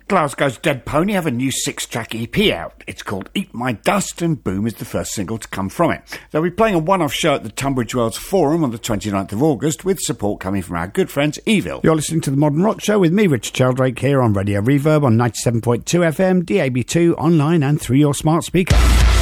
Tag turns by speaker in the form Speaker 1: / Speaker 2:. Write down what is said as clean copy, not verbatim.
Speaker 1: Glasgow's Dead Pony have a new 6-track EP out. It's called Eat My Dust, and Boom is the first single to come from it. They'll be playing a one-off show at the Tunbridge Wells Forum on the 29th of August, with support coming from our good friends Evil. You're listening to The Modern Rock Show with me, Richard Sheldrake, here on Radio Reverb on 97.2 FM, DAB2, online and through your smart speaker.